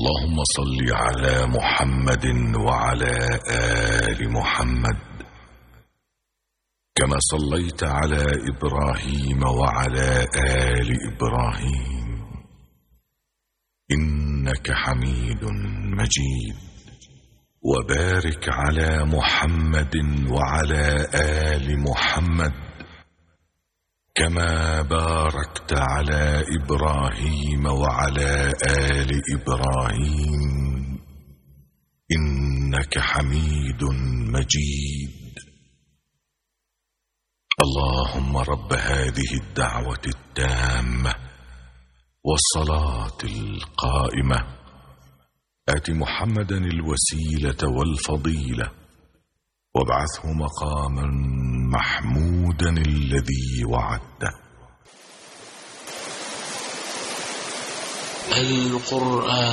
اللهم صل على محمد وعلى آل محمد كما صليت على إبراهيم وعلى آل إبراهيم إنك حميد مجيد. وبارك على محمد وعلى آل محمد كما باركت على إبراهيم وعلى آل إبراهيم إنك حميد مجيد. اللهم رب هذه الدعوة التامة والصلاة القائمة آت محمدا الوسيلة والفضيلة وابعثه مقاما محمودا الذي وعدته. القرآن